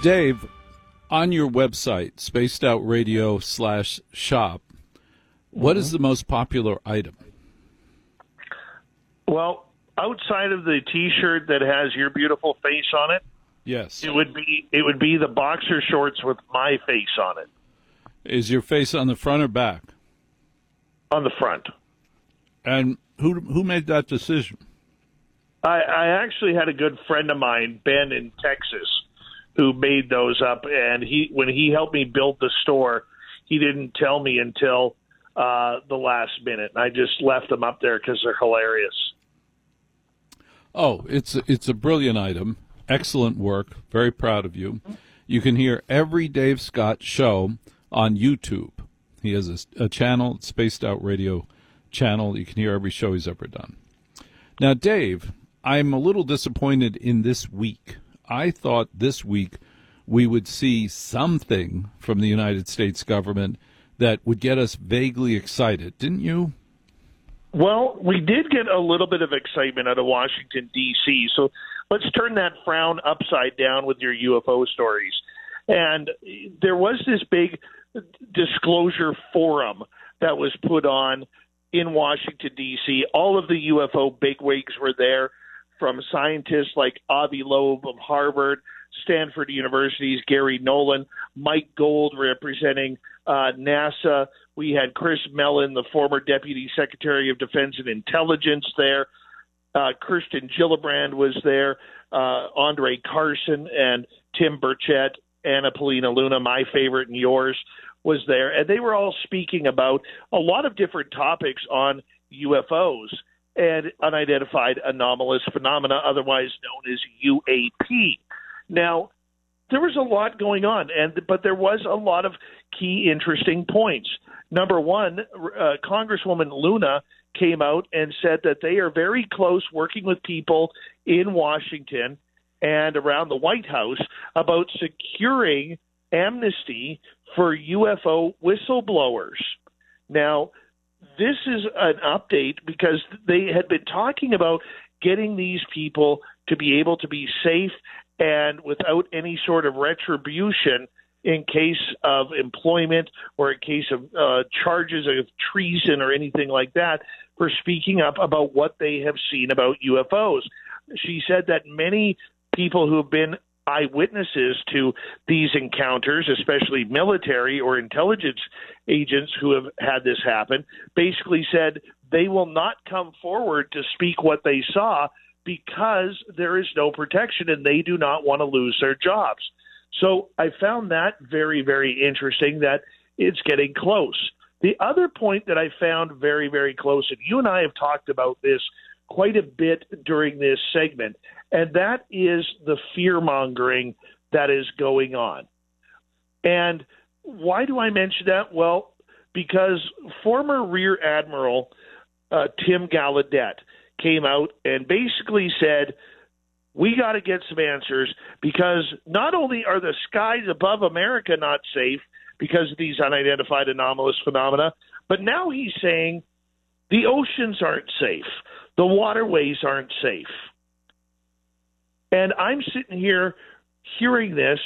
Dave, on your website, spacedoutradio/shop, what is the most popular item? Well, outside of the T-shirt that has your beautiful face on it, yes, it would be the boxer shorts with my face on it. Is your face on the front or back? On the front. And who made that decision? I actually had a good friend of mine, Ben in Texas, who made those up, and when he helped me build the store, he didn't tell me until the last minute. I just left them up there because they're hilarious. Oh, it's a brilliant item. Excellent work. Very proud of you. You can hear every Dave Scott show on YouTube. He has a channel, Spaced Out Radio channel. You can hear every show he's ever done. Now, Dave, I'm a little disappointed in this week. I thought this week we would see something from the United States government that would get us vaguely excited, didn't you? Well, we did get a little bit of excitement out of Washington, D.C., so let's turn that frown upside down with your UFO stories. And there was this big disclosure forum that was put on in Washington, D.C. All of the UFO bigwigs were there, from scientists like Avi Loeb of Harvard, Stanford University's Gary Nolan, Mike Gold representing NASA. We had Chris Mellon, the former Deputy Secretary of Defense and Intelligence there. Kirsten Gillibrand was there. Andre Carson and Tim Burchett, Anna Paulina Luna, my favorite and yours, was there. And they were all speaking about a lot of different topics on UFOs and unidentified anomalous phenomena, otherwise known as UAP. Now, there was a lot going on, but there was a lot of key interesting points. Number one, Congresswoman Luna came out and said that they are very close working with people in Washington and around the White House about securing amnesty for UFO whistleblowers. Now, this is an update because they had been talking about getting these people to be able to be safe and without any sort of retribution in case of employment or in case of charges of treason or anything like that for speaking up about what they have seen about UFOs. She said that many people who have been eyewitnesses to these encounters, especially military or intelligence agents who have had this happen, basically said they will not come forward to speak what they saw because there is no protection and they do not want to lose their jobs. So I found that very, very interesting that it's getting close. The other point that I found very, very close, and you and I have talked about this quite a bit during this segment, and that is the fear-mongering that is going on. And why do I mention that? Well, because former Rear Admiral Tim Gallaudet came out and basically said, we got to get some answers because not only are the skies above America not safe because of these unidentified anomalous phenomena, but now he's saying the oceans aren't safe. The waterways aren't safe. And I'm sitting here hearing this,